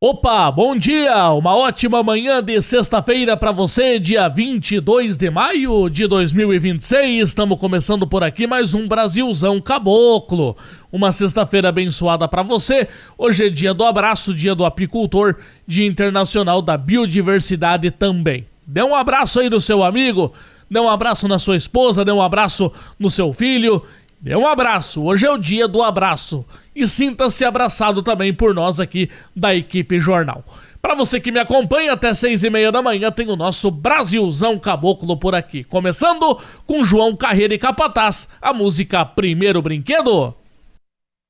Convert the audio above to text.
Opa, bom dia! Uma ótima manhã de sexta-feira para você, dia 22 de maio de 2026. Estamos começando por aqui mais um Brasilzão Caboclo. Uma sexta-feira abençoada para você. Hoje é dia do abraço, dia do apicultor, dia internacional da biodiversidade também. Dê um abraço aí no seu amigo, dê um abraço na sua esposa, dê um abraço no seu filho. Dê um abraço, hoje é o dia do abraço e sinta-se abraçado também por nós aqui da equipe Jornal. Para você que me acompanha até 6:30 da manhã tem o nosso Brasilzão Caboclo por aqui, começando com João Carreira e Capataz, a música Primeiro Brinquedo.